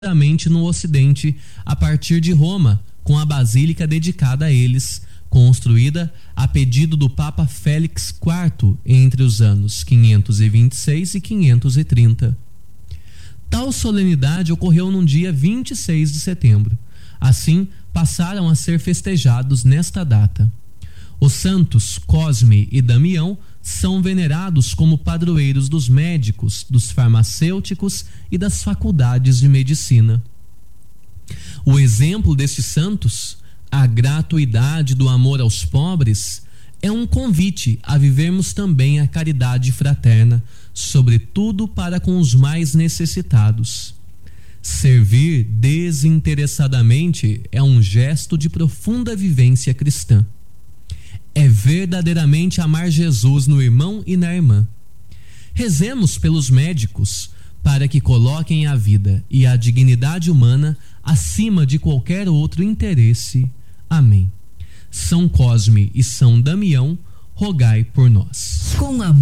no Ocidente a partir de Roma, com a basílica dedicada a eles, construída a pedido do Papa Félix IV entre os anos 526 e 530. Tal solenidade ocorreu no dia 26 de setembro. Assim, passaram a ser festejados nesta data. Os santos Cosme e Damião são venerados como padroeiros dos médicos, dos farmacêuticos e das faculdades de medicina. O exemplo destes santos, a gratuidade do amor aos pobres, é um convite a vivermos também a caridade fraterna, sobretudo para com os mais necessitados. Servir desinteressadamente é um gesto de profunda vivência cristã. É verdadeiramente amar Jesus no irmão e na irmã. Rezemos pelos médicos para que coloquem a vida e a dignidade humana acima de qualquer outro interesse. Amém. São Cosme e São Damião, rogai por nós. Com amor.